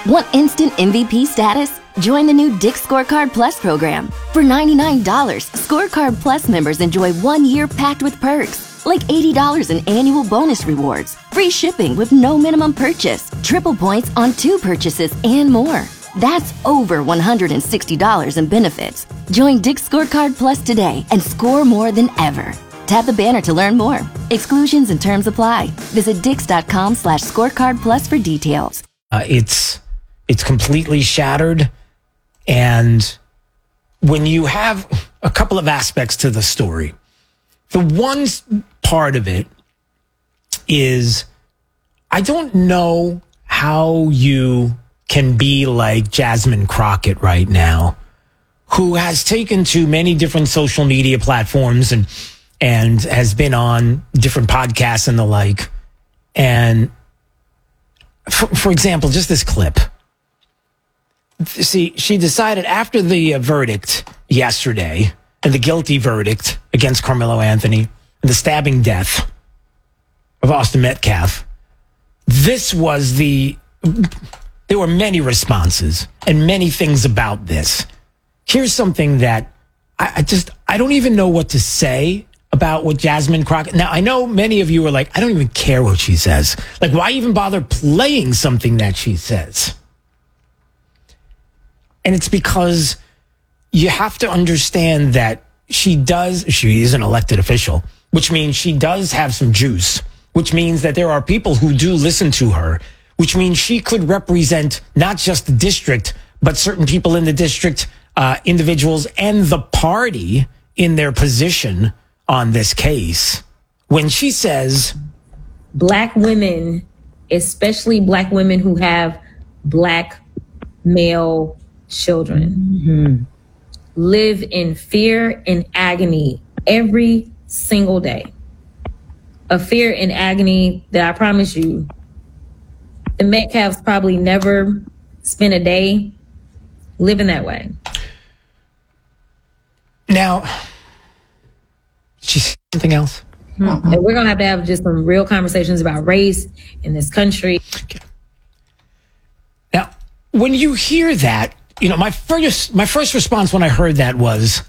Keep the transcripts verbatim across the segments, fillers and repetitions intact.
Want instant M V P status? Join the new Dick's Scorecard Plus program. For ninety-nine dollars, Scorecard Plus members enjoy one year packed with perks, like eighty dollars in annual bonus rewards, free shipping with no minimum purchase, triple points on two purchases, and more. That's over one hundred sixty dollars in benefits. Join Dick's Scorecard Plus today and score more than ever. Tap the banner to learn more. Exclusions and terms apply. Visit dix.com slash scorecard plus for details. Uh, it's it's completely shattered. And when you have a couple of aspects to the story, the one part of it is I don't know how you can be like Jasmine Crockett right now, who has taken to many different social media platforms and and has been on different podcasts and the like. And for, for example, just this clip. See, she decided after the uh, verdict yesterday and the guilty verdict against Carmelo Anthony and the stabbing death of Austin Metcalf, this was the, there were many responses and many things about this. Here's something that I, I just, I don't even know what to say about what Jasmine Crockett. Now, I know many of you are like, I don't even care what she says. Like, why even bother playing something that she says? And it's because you have to understand that she does, she is an elected official, which means she does have some juice, which means that there are people who do listen to her, which means she could represent not just the district, but certain people in the district, uh, individuals and the party in their position on this case. When she says black women, especially black women who have black male children, mm-hmm. live in fear and agony every single day. A fear and agony that I promise you, the Metcalfs probably never spent a day living that way. Now, she said something else. Mm-hmm. And we're going to have to have just some real conversations about race in this country. Okay. Now, when you hear that, you know, my first my first response when I heard that was,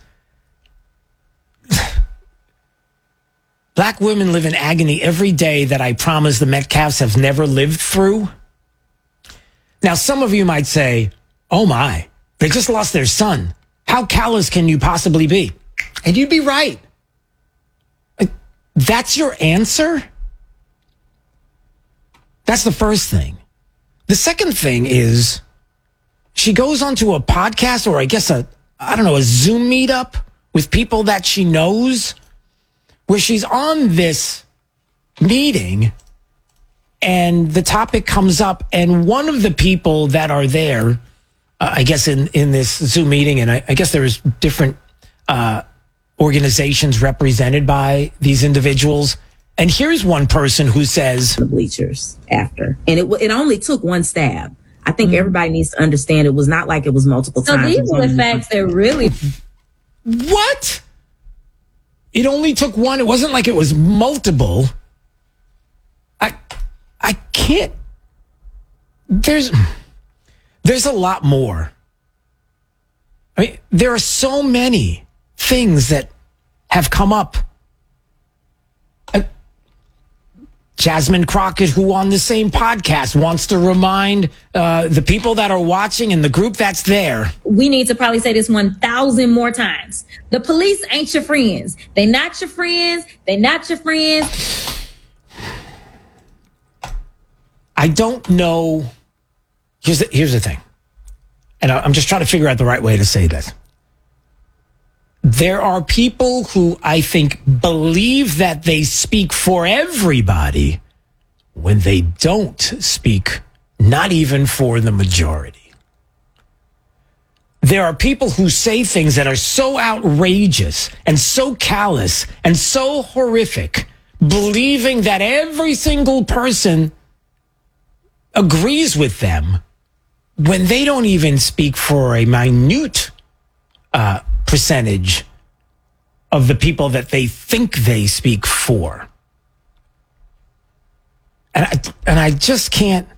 black women live in agony every day that I promise the Metcalfs have never lived through. Now, some of you might say, oh my, they just lost their son. How callous can you possibly be? And you'd be right. That's your answer? That's the first thing. The second thing is she goes onto a podcast, or I guess a, I don't know, a Zoom meetup with people that she knows, where she's on this meeting and the topic comes up, and one of the people that are there, uh, I guess in, in this Zoom meeting, and I, I guess there's different uh, organizations represented by these individuals. And here's one person who says, the bleachers after, and it it only took one stab. I think mm-hmm. everybody needs to understand it was not like it was multiple so times. So these are the facts that really... What? It only took one. It wasn't like it was multiple. I I can't... There's, there's a lot more. I mean, there are so many things that have come up. Uh, Jasmine Crockett, who on the same podcast wants to remind uh, the people that are watching and the group that's there. We need to probably say this one thousand more times. The police ain't your friends. They not your friends. They not your friends. I don't know. Here's the, here's the thing. And I'm just trying to figure out the right way to say this. There are people who I think believe that they speak for everybody when they don't speak, not even for the majority. There are people who say things that are so outrageous and so callous and so horrific, believing that every single person agrees with them when they don't even speak for a minute uh percentage of the people that they think they speak for. And I, and I just can't,